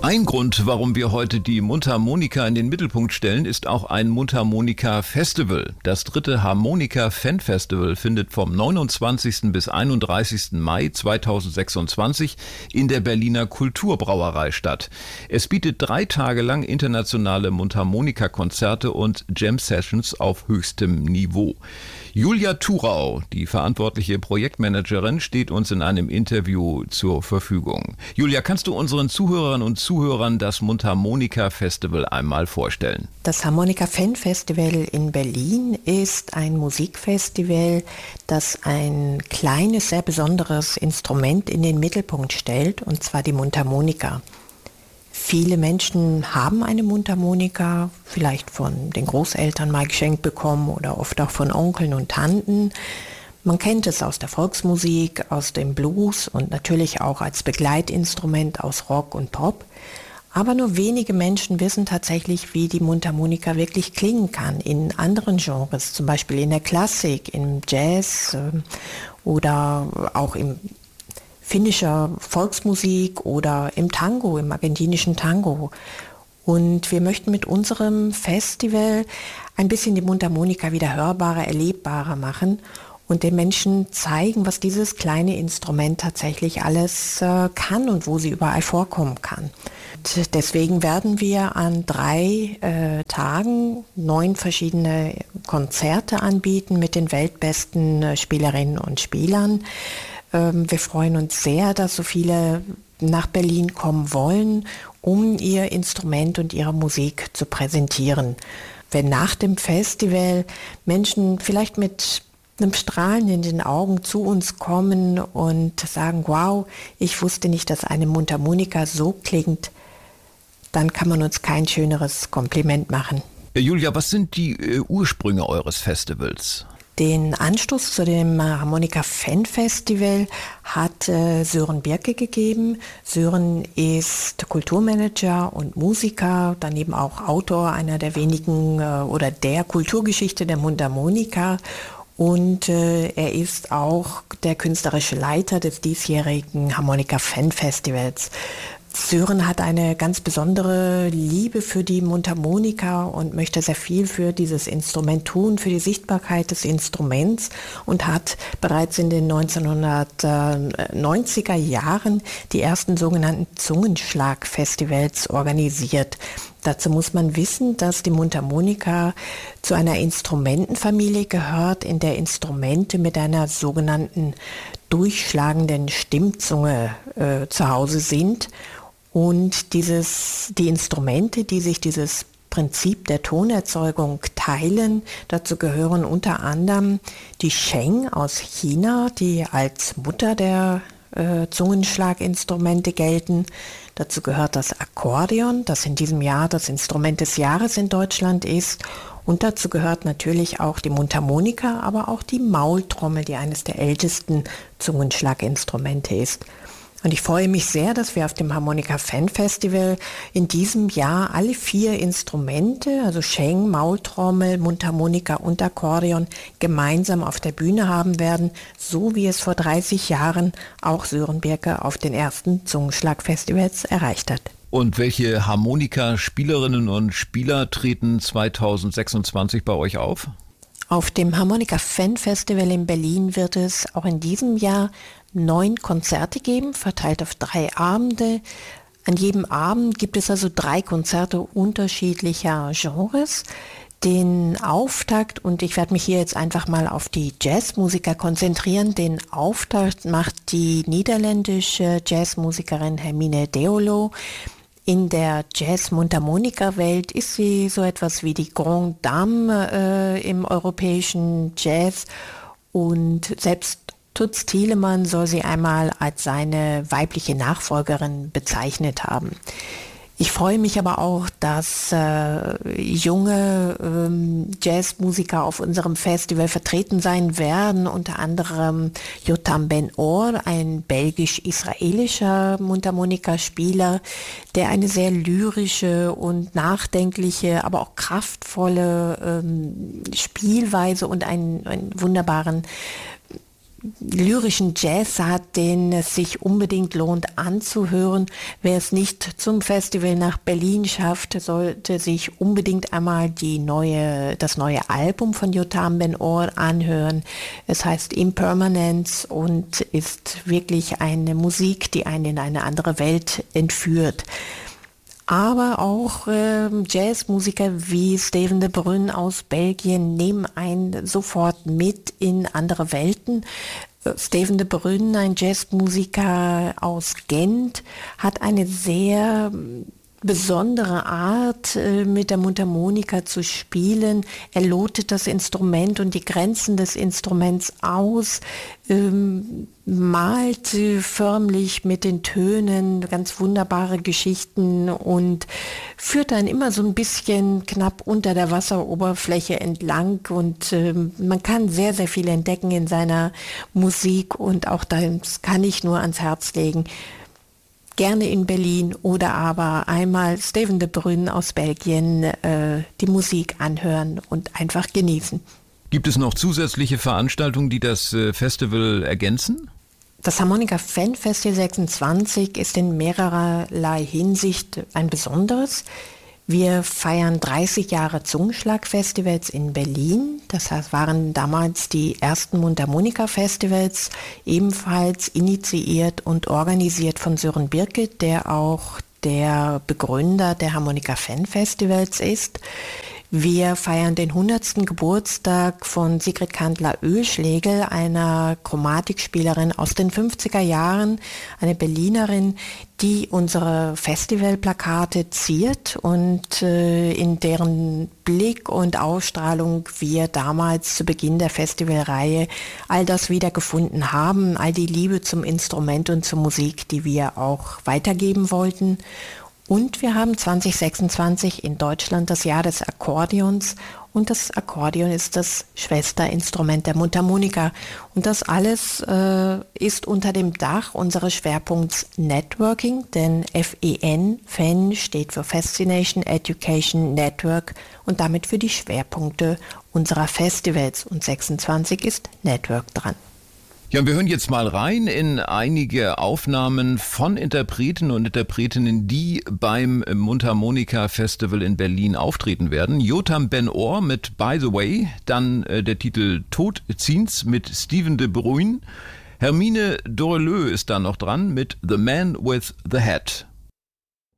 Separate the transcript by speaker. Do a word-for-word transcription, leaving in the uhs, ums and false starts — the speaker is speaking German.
Speaker 1: Ein Grund, warum wir heute die Mundharmonika in den Mittelpunkt stellen, ist auch ein Mundharmonika-Festival. Das dritte Harmonika-Fan-Festival findet vom neunundzwanzigsten bis einunddreißigsten Mai zweitausendsechsundzwanzig in der Berliner Kulturbrauerei statt. Es bietet drei Tage lang internationale Mundharmonika-Konzerte und Jam-Sessions auf höchstem Niveau. Julia Thurau, die verantwortliche Projektmanagerin, steht uns in einem Interview zur Verfügung. Julia, kannst du unseren Zuhörerinnen und Zuhörern das Mundharmonika-Festival einmal vorstellen?
Speaker 2: Das Harmonika-Fan-Festival in Berlin ist ein Musikfestival, das ein kleines, sehr besonderes Instrument in den Mittelpunkt stellt, und zwar die Mundharmonika. Viele Menschen haben eine Mundharmonika, vielleicht von den Großeltern mal geschenkt bekommen oder oft auch von Onkeln und Tanten. Man kennt es aus der Volksmusik, aus dem Blues und natürlich auch als Begleitinstrument aus Rock und Pop. Aber nur wenige Menschen wissen tatsächlich, wie die Mundharmonika wirklich klingen kann in anderen Genres, zum Beispiel in der Klassik, im Jazz äh, oder auch im finnischer Volksmusik oder im Tango, im argentinischen Tango. Und wir möchten mit unserem Festival ein bisschen die Mundharmonika wieder hörbarer, erlebbarer machen und den Menschen zeigen, was dieses kleine Instrument tatsächlich alles äh, kann und wo sie überall vorkommen kann. Und deswegen werden wir an drei äh, Tagen neun verschiedene Konzerte anbieten mit den weltbesten äh, Spielerinnen und Spielern. Wir freuen uns sehr, dass so viele nach Berlin kommen wollen, um ihr Instrument und ihre Musik zu präsentieren. Wenn nach dem Festival Menschen vielleicht mit einem Strahlen in den Augen zu uns kommen und sagen, wow, ich wusste nicht, dass eine Mundharmonika so klingt, dann kann man uns kein schöneres Kompliment machen.
Speaker 1: Julia, was sind die äh, Ursprünge eures Festivals?
Speaker 2: Den Anstoß zu dem Harmonika-Fan-Festival hat äh, Sören Birke gegeben. Sören ist Kulturmanager und Musiker, daneben auch Autor einer der wenigen äh, oder der Kulturgeschichte der Mundharmonika. Und äh, er ist auch der künstlerische Leiter des diesjährigen Harmonika-Fan-Festivals. Sören hat eine ganz besondere Liebe für die Mundharmonika und möchte sehr viel für dieses Instrument tun, für die Sichtbarkeit des Instruments, und hat bereits in den neunzehnhundertneunziger Jahren die ersten sogenannten Zungenschlag-Festivals organisiert. Dazu muss man wissen, dass die Mundharmonika zu einer Instrumentenfamilie gehört, in der Instrumente mit einer sogenannten durchschlagenden Stimmzunge äh, zu Hause sind. Und dieses, die Instrumente, die sich dieses Prinzip der Tonerzeugung teilen, dazu gehören unter anderem die Sheng aus China, die als Mutter der äh, Zungenschlaginstrumente gelten. Dazu gehört das Akkordeon, das in diesem Jahr das Instrument des Jahres in Deutschland ist. Und dazu gehört natürlich auch die Mundharmonika, aber auch die Maultrommel, die eines der ältesten Zungenschlaginstrumente ist. Und ich freue mich sehr, dass wir auf dem Harmonika-Fan-Festival in diesem Jahr alle vier Instrumente, also Sheng, Maultrommel, Mundharmonika und Akkordeon, gemeinsam auf der Bühne haben werden, so wie es vor dreißig Jahren auch Sören Birke auf den ersten Zungenschlag-Festivals erreicht hat.
Speaker 1: Und welche Harmonika-Spielerinnen und Spieler treten zweitausendsechsundzwanzig bei euch auf?
Speaker 2: Auf dem Harmonika-Fan-Festival in Berlin wird es auch in diesem Jahr neun Konzerte geben, verteilt auf drei Abende. An jedem Abend gibt es also drei Konzerte unterschiedlicher Genres. Den Auftakt, und ich werde mich hier jetzt einfach mal auf die Jazzmusiker konzentrieren, den Auftakt macht die niederländische Jazzmusikerin Hermine Deolo. In der Jazz-Mundharmonika-Welt ist sie so etwas wie die Grande Dame äh, im europäischen Jazz, und selbst Toots Thielemans soll sie einmal als seine weibliche Nachfolgerin bezeichnet haben. Ich freue mich aber auch, dass äh, junge ähm, Jazzmusiker auf unserem Festival vertreten sein werden, unter anderem Yotam Ben-Or, ein belgisch-israelischer Mundharmonikaspieler, der eine sehr lyrische und nachdenkliche, aber auch kraftvolle ähm, Spielweise und einen, einen wunderbaren lyrischen Jazz hat, den es sich unbedingt lohnt anzuhören. Wer es nicht zum Festival nach Berlin schafft, sollte sich unbedingt einmal die neue, das neue Album von Yotam Ben-Or anhören. Es heißt Impermanence und ist wirklich eine Musik, die einen in eine andere Welt entführt. Aber auch äh, Jazzmusiker wie Steven de Bruyn aus Belgien nehmen einen sofort mit in andere Welten. Steven de Bruyn, ein Jazzmusiker aus Gent, hat eine sehr besondere Art, mit der Mundharmonika zu spielen. Er lotet das Instrument und die Grenzen des Instruments aus, ähm, malt förmlich mit den Tönen ganz wunderbare Geschichten und führt dann immer so ein bisschen knapp unter der Wasseroberfläche entlang und ähm, man kann sehr, sehr viel entdecken in seiner Musik und auch das kann ich nur ans Herz legen. Gerne in Berlin oder aber einmal Steven de Bruyn aus Belgien äh, die Musik anhören und einfach genießen.
Speaker 1: Gibt es noch zusätzliche Veranstaltungen, die das äh, Festival ergänzen?
Speaker 2: Das Harmonica Fan Festival sechsundzwanzig ist in mehrererlei Hinsicht ein besonderes. Wir feiern dreißig Jahre Zungenschlag-Festivals in Berlin. Das heißt, waren damals die ersten Mundharmonika-Festivals, ebenfalls initiiert und organisiert von Sören Birket, der auch der Begründer der Harmonica Fan Festivals ist. Wir feiern den hundertsten Geburtstag von Sigrid Kandler-Oeschlegel, einer Chromatikspielerin aus den fünfziger Jahren, eine Berlinerin, die unsere Festivalplakate ziert und äh, in deren Blick und Ausstrahlung wir damals zu Beginn der Festivalreihe all das wiedergefunden haben, all die Liebe zum Instrument und zur Musik, die wir auch weitergeben wollten. Und wir haben zwanzig sechsundzwanzig in Deutschland das Jahr des Akkordeons und das Akkordeon ist das Schwesterinstrument der Mundharmonika. Und das alles äh, ist unter dem Dach unseres Schwerpunkts Networking, denn F E N, Fan, steht für Fascination Education Network und damit für die Schwerpunkte unserer Festivals. Und sechsundzwanzig ist Network dran.
Speaker 1: Ja, wir hören jetzt mal rein in einige Aufnahmen von Interpreten und Interpretinnen, die beim Mundharmonika Festival in Berlin auftreten werden. Yotam Ben-Or mit By the Way, dann äh, der Titel Tod ziehens mit Steven de Bruyn. Hermine Doreleu ist da noch dran mit The Man with the Hat.